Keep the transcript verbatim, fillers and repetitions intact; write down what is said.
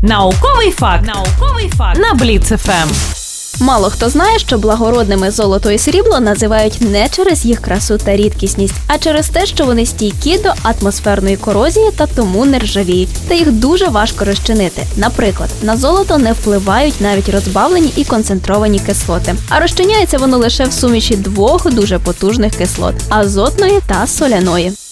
Науковий факт. Науковий факт на Бліц еф ем. Мало хто знає, що благородними золото і срібло називають не через їх красу та рідкісність, а через те, що вони стійкі до атмосферної корозії та тому не ржавіють. Та їх дуже важко розчинити. Наприклад, на золото не впливають навіть розбавлені і концентровані кислоти. А розчиняється воно лише в суміші двох дуже потужних кислот – азотної та соляної.